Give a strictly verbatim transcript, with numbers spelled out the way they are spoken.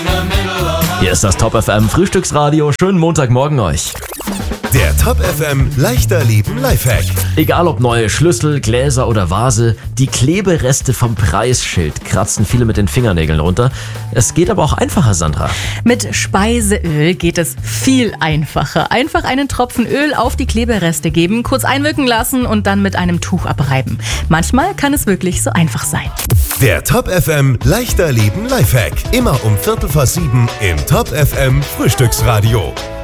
Hier ist das Top F M Frühstücksradio. Schönen Montagmorgen euch. Der Top F M Leichter Leben Lifehack. Egal ob neue Schlüssel, Gläser oder Vase, die Klebereste vom Preisschild kratzen viele mit den Fingernägeln runter. Es geht aber auch einfacher, Sandra. Mit Speiseöl geht es viel einfacher. Einfach einen Tropfen Öl auf die Klebereste geben, kurz einwirken lassen und dann mit einem Tuch abreiben. Manchmal kann es wirklich so einfach sein. Der Top F M Leichter Leben Lifehack. Immer um Viertel vor sieben im Top F M Frühstücksradio.